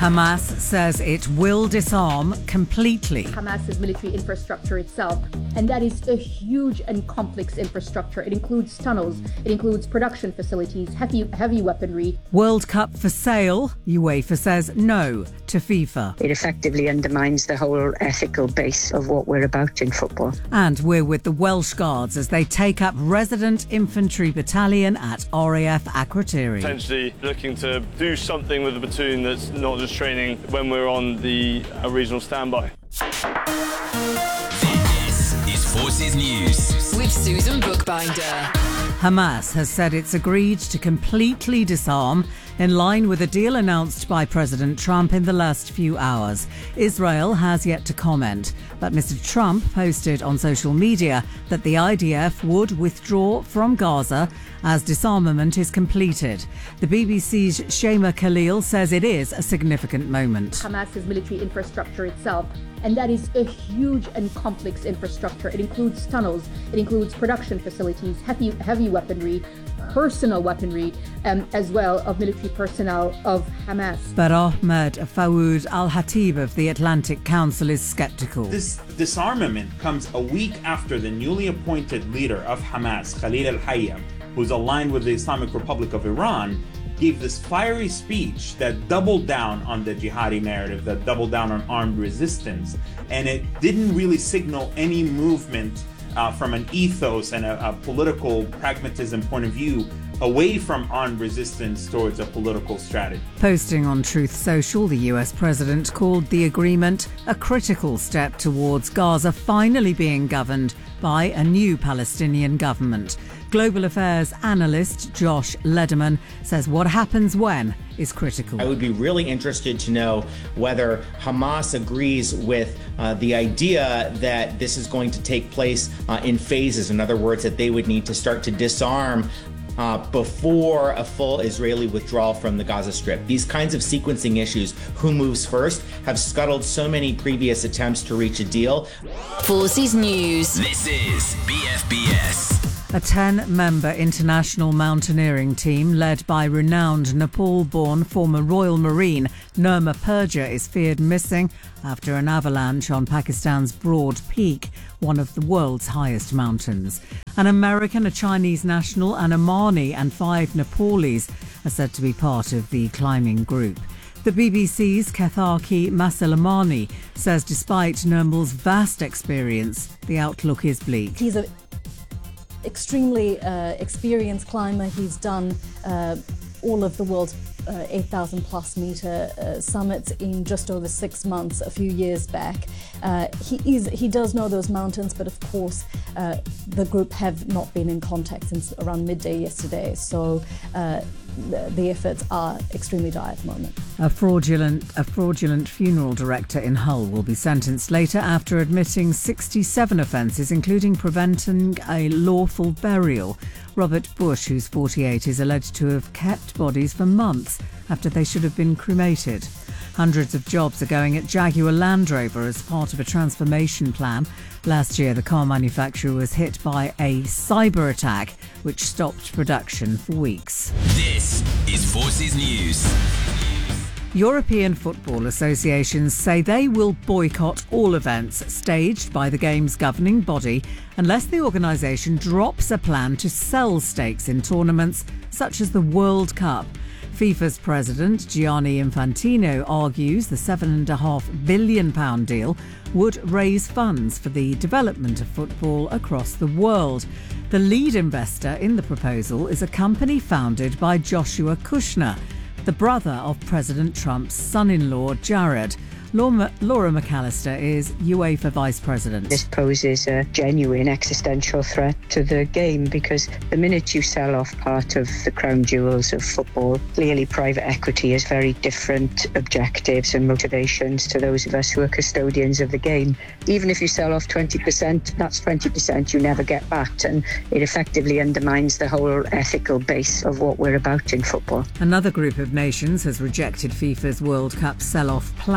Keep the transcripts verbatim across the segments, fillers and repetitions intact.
Hamas says it will disarm completely. Hamas's military infrastructure itself, and that is a huge and complex infrastructure. It includes tunnels, it includes production facilities, heavy heavy weaponry. World Cup for sale. UEFA says no to FIFA. It effectively undermines the whole ethical base of what we're about in football. And we're with the Welsh Guards as they take up Resident Infantry Battalion at R A F Akrotiri. Potentially looking to do something with the platoon that's not just training when we're on the uh, regional standby. This is Forces News with Susan Bookbinder. Hamas has said it's agreed to completely disarm in line with a deal announced by President Trump in the last few hours. Israel has yet to comment, but Mister Trump posted on social media that the I D F would withdraw from Gaza as disarmament is completed. The B B C's Shema Khalil says it is a significant moment. Hamas's military infrastructure itself, and that is a huge and complex infrastructure. It includes tunnels, it includes production facilities, heavy heavy weaponry, personal weaponry, um, as well of military personnel of Hamas. But Ahmed Fawad Al-Hatib of the Atlantic Council is sceptical. This disarmament comes a week after the newly appointed leader of Hamas, Khalil al-Hayya, who's aligned with the Islamic Republic of Iran, gave this fiery speech that doubled down on the jihadi narrative, that doubled down on armed resistance, and it didn't really signal any movement uh, from an ethos and a, a political pragmatism point of view away from armed resistance towards a political strategy. Posting on Truth Social, the U S president called the agreement a critical step towards Gaza finally being governed by a new Palestinian government. Global affairs analyst Josh Lederman says what happens when is critical. I would be really interested to know whether Hamas agrees with uh, the idea that this is going to take place uh, in phases. In other words, that they would need to start to disarm Uh, before a full Israeli withdrawal from the Gaza Strip. These kinds of sequencing issues, who moves first, have scuttled so many previous attempts to reach a deal. Forces News. This is B F B S. A ten-member international mountaineering team led by renowned Nepal-born former Royal Marine Nirma Purja is feared missing after an avalanche on Pakistan's Broad Peak, one of the world's highest mountains. An American, a Chinese national, an Omani and five Nepalese are said to be part of the climbing group. The B B C's Ketharki Masalamani says despite Nirmal's vast experience, the outlook is bleak. He's an extremely uh, experienced climber. He's done uh, all of the world's uh, eight thousand plus meter uh, summits in just over six months a few years back. Uh, he is he does know those mountains, but of course uh, the group have not been in contact since around midday yesterday, so uh, the, the efforts are extremely dire at the moment. A fraudulent a fraudulent funeral director in Hull will be sentenced later after admitting sixty-seven offences, including preventing a lawful burial. Robert Bush, who's forty-eight, is alleged to have kept bodies for months after they should have been cremated. Hundreds of jobs are going at Jaguar Land Rover as part of a transformation plan. Last year, the car manufacturer was hit by a cyber attack, which stopped production for weeks. This is Forces News. European football associations say they will boycott all events staged by the game's governing body unless the organisation drops a plan to sell stakes in tournaments such as the World Cup. FIFA's president, Gianni Infantino, argues the seven point five billion pounds deal would raise funds for the development of football across the world. The lead investor in the proposal is a company founded by Joshua Kushner, the brother of President Trump's son-in-law, Jared. Laura, Laura McAllister is UEFA Vice President. This poses a genuine existential threat to the game because the minute you sell off part of the crown jewels of football, clearly private equity has very different objectives and motivations to those of us who are custodians of the game. Even if you sell off twenty percent, that's twenty percent you never get back, and it effectively undermines the whole ethical base of what we're about in football. Another group of nations has rejected FIFA's World Cup sell-off plans.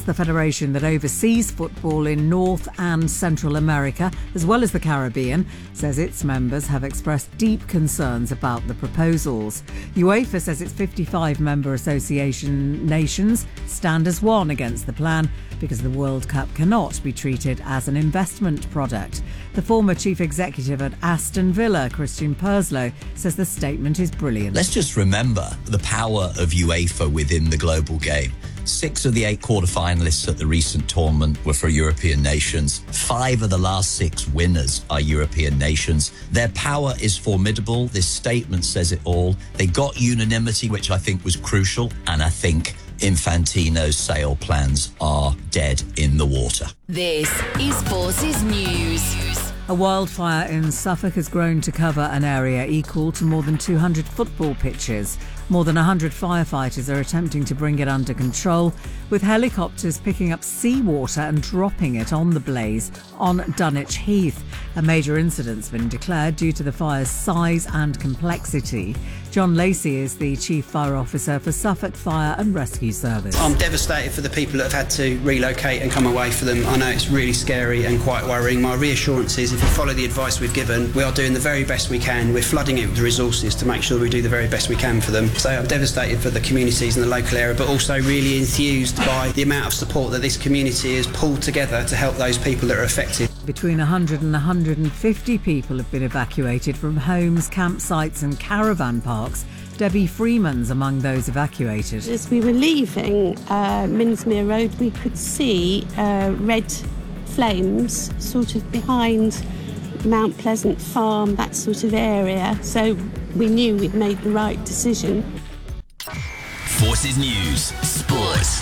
the federation that oversees football in North and Central America, as well as the Caribbean, says its members have expressed deep concerns about the proposals. UEFA says its fifty-five member association nations stand as one against the plan because the World Cup cannot be treated as an investment product. The former chief executive at Aston Villa, Christian Purslow, says the statement is brilliant. Let's just remember the power of UEFA within the global game. Six of the eight quarter-finalists at the recent tournament were for European nations. Five of the last six winners are European nations. Their power is formidable. This statement says it all. They got unanimity, which I think was crucial, and I think Infantino's sale plans are dead in the water. This is Forces News. A wildfire in Suffolk has grown to cover an area equal to more than two hundred football pitches. More than one hundred firefighters are attempting to bring it under control, with helicopters picking up seawater and dropping it on the blaze on Dunwich Heath. A major incident's been declared due to the fire's size and complexity. John Lacey is the Chief Fire Officer for Suffolk Fire and Rescue Service. I'm devastated for the people that have had to relocate and come away for them. I know it's really scary and quite worrying. My reassurance is if we follow the advice we've given, we are doing the very best we can. We're flooding it with resources to make sure we do the very best we can for them. So I'm devastated for the communities in the local area, but also really enthused by the amount of support that this community has pulled together to help those people that are affected. Between one hundred and one hundred fifty people have been evacuated from homes, campsites and caravan parks. Debbie Freeman's among those evacuated. As we were leaving uh, Minsmere Road, we could see uh, red flames sort of behind Mount Pleasant Farm, that sort of area. So we knew we'd made the right decision. Forces News Sports.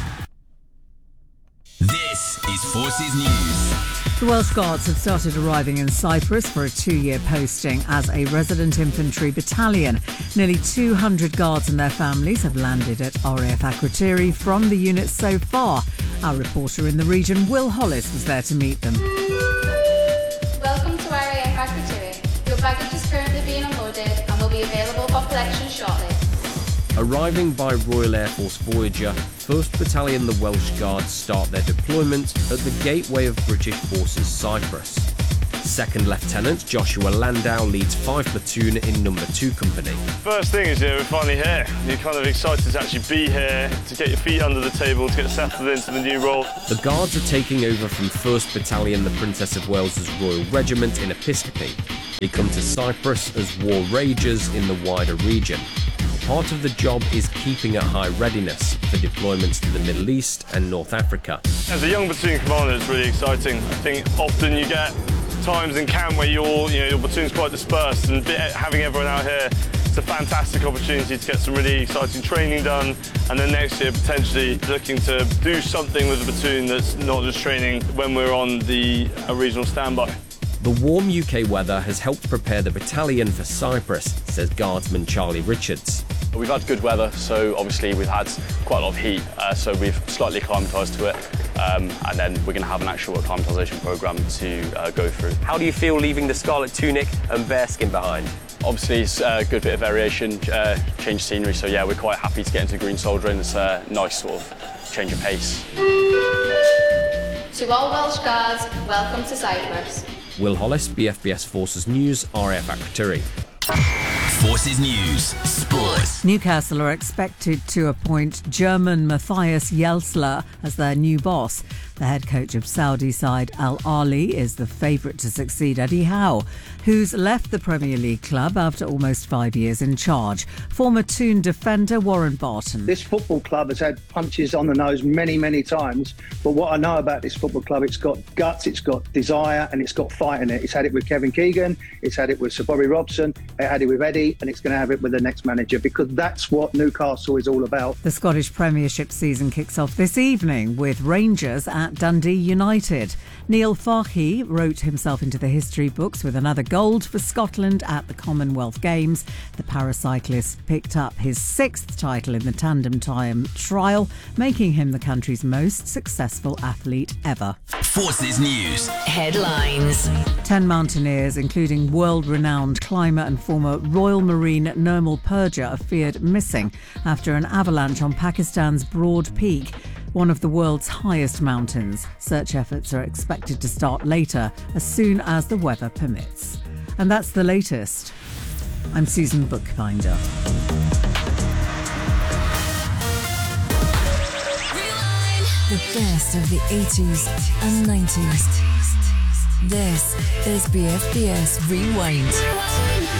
This is Forces News. The Welsh Guards have started arriving in Cyprus for a two-year posting as a resident infantry battalion. Nearly two hundred guards and their families have landed at R A F Akrotiri from the unit so far. Our reporter in the region, Will Hollis, was there to meet them. Welcome to R A F Akrotiri. Your baggage is currently being unloaded and will be available for collection shortly. Arriving by Royal Air Force Voyager, first Battalion the Welsh Guards start their deployment at the gateway of British Forces Cyprus. Second Lieutenant Joshua Landau leads five Platoon in number two Company. First thing is, you know, we're finally here. You're kind of excited to actually be here, to get your feet under the table, to get settled into the new role. The Guards are taking over from first Battalion the Princess of Wales's Royal Regiment in Episcopi. They come to Cyprus as war rages in the wider region. Part of the job is keeping at high readiness for deployments to the Middle East and North Africa. As a young platoon commander, it's really exciting. I think often you get times in camp where you're, you know, your platoon's quite dispersed, and having everyone out here, it's a fantastic opportunity to get some really exciting training done, and then next year potentially looking to do something with the platoon that's not just training when we're on the uh, regional standby. The warm U K weather has helped prepare the battalion for Cyprus, says Guardsman Charlie Richards. We've had good weather, so obviously we've had quite a lot of heat, uh, so we've slightly acclimatised to it, um, and then we're going to have an actual acclimatisation programme to uh, go through. How do you feel leaving the scarlet tunic and bearskin behind? Obviously it's a good bit of variation, uh, change of scenery, so yeah, we're quite happy to get into green soldiering. It's a nice sort of change of pace. To all Welsh Guards, welcome to Cyprus. Will Hollis, B F B S Forces News, R A F Akrotiri. Forces News Sports. Newcastle are expected to appoint German Matthias Jelsler as their new boss. The head coach of Saudi side Al Ahly is the favourite to succeed Eddie Howe, who's left the Premier League club after almost five years in charge. Former Toon defender Warren Barton. This football club has had punches on the nose many, many times. But what I know about this football club, it's got guts, it's got desire, and it's got fight in it. It's had it with Kevin Keegan, it's had it with Sir Bobby Robson, it had it with Eddie, and it's going to have it with the next manager, because that's what Newcastle is all about. The Scottish Premiership season kicks off this evening with Rangers at Dundee United. Neil Farhi wrote himself into the history books with another gold for Scotland at the Commonwealth Games. The paracyclist picked up his sixth title in the tandem time trial, making him the country's most successful athlete ever. Forces News headlines. Ten mountaineers, including world-renowned climber and former Royal Marine Nirmal Purja, are feared missing after an avalanche on Pakistan's Broad Peak. one of the world's highest mountains. Search efforts are expected to start later, as soon as the weather permits. And that's the latest. I'm Susan Bookbinder. The best of the eighties and nineties. This is B F B S Rewind.